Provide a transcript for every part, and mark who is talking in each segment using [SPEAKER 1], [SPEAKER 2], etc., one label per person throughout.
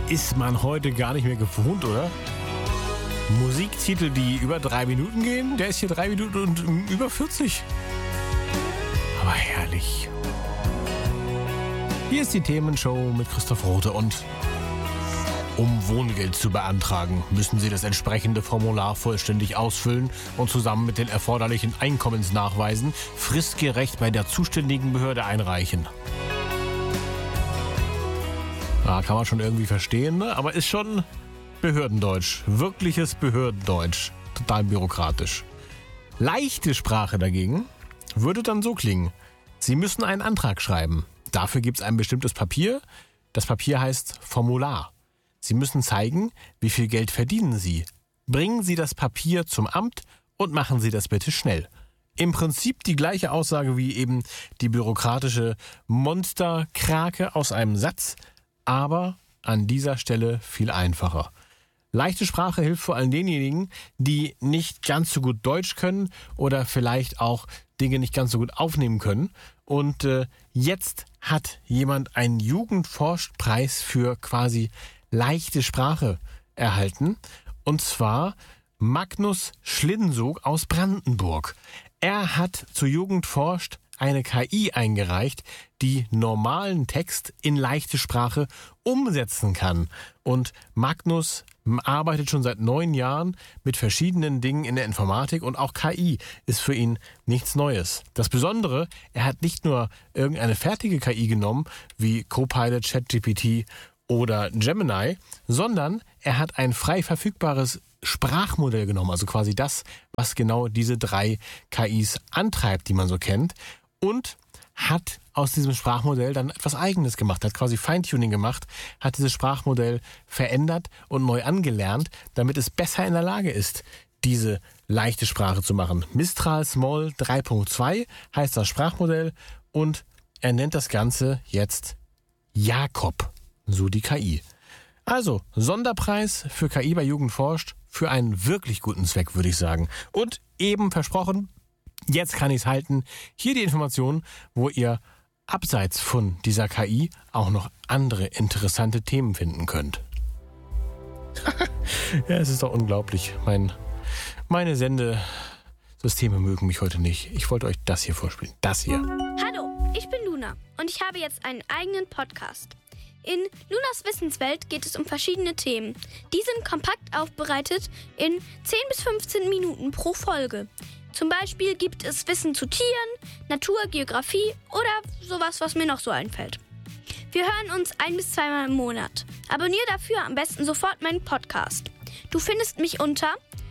[SPEAKER 1] ist man heute gar nicht mehr gewohnt, oder? Musiktitel, die über 3 Minuten gehen, der ist hier 3 Minuten und über 40. Aber herrlich. Hier ist die Themenshow mit Christoph Rothe und um Wohngeld zu beantragen, müssen Sie das entsprechende Formular vollständig ausfüllen und zusammen mit den erforderlichen Einkommensnachweisen fristgerecht bei der zuständigen Behörde einreichen. Ja, kann man schon irgendwie verstehen, ne? Aber ist schon Behördendeutsch. Wirkliches Behördendeutsch. Total bürokratisch. Leichte Sprache dagegen würde dann so klingen. Sie müssen einen Antrag schreiben. Dafür gibt es ein bestimmtes Papier. Das Papier heißt Formular. Sie müssen zeigen, wie viel Geld verdienen Sie. Bringen Sie das Papier zum Amt und machen Sie das bitte schnell. Im Prinzip die gleiche Aussage wie eben die bürokratische Monsterkrake aus einem Satz, aber an dieser Stelle viel einfacher. Leichte Sprache hilft vor allem denjenigen, die nicht ganz so gut Deutsch können oder vielleicht auch Dinge nicht ganz so gut aufnehmen können. Und jetzt hat jemand einen Jugendforschpreis für quasi leichte Sprache erhalten. Und zwar Magnus Schlinsog aus Brandenburg. Er hat zu Jugend forscht eine KI eingereicht, die normalen Text in leichte Sprache umsetzen kann. Und Magnus arbeitet schon seit 9 Jahren mit verschiedenen Dingen in der Informatik und auch KI ist für ihn nichts Neues. Das Besondere, er hat nicht nur irgendeine fertige KI genommen, wie Copilot, ChatGPT oder Gemini, sondern er hat ein frei verfügbares Sprachmodell genommen, also quasi das, was genau diese 3 KIs antreibt, die man so kennt, und hat aus diesem Sprachmodell dann etwas Eigenes gemacht, hat quasi Feintuning gemacht, hat dieses Sprachmodell verändert und neu angelernt, damit es besser in der Lage ist, diese leichte Sprache zu machen. Mistral Small 3.2 heißt das Sprachmodell und er nennt das Ganze jetzt Jakob, so die KI. Also, Sonderpreis für KI bei Jugend forscht für einen wirklich guten Zweck, würde ich sagen. Und eben versprochen, jetzt kann ich es halten. Hier die Information, wo ihr abseits von dieser KI auch noch andere interessante Themen finden könnt. Ja, es ist doch unglaublich. Meine Sendesysteme mögen mich heute nicht. Ich wollte euch das hier vorspielen. Das hier.
[SPEAKER 2] Hallo, ich bin Luna und ich habe jetzt einen eigenen Podcast. In Lunas Wissenswelt geht es um verschiedene Themen. Die sind kompakt aufbereitet in 10 bis 15 Minuten pro Folge. Zum Beispiel gibt es Wissen zu Tieren, Natur, Geografie oder sowas, was mir noch so einfällt. Wir hören uns 1 bis 2 Mal im Monat. Abonniere dafür am besten sofort meinen Podcast. Du findest mich unter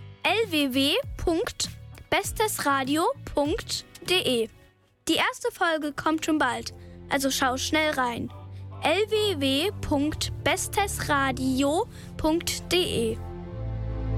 [SPEAKER 2] lww.bestesradio.de. Die erste Folge kommt schon bald, also schau schnell rein. lww.bestesradio.de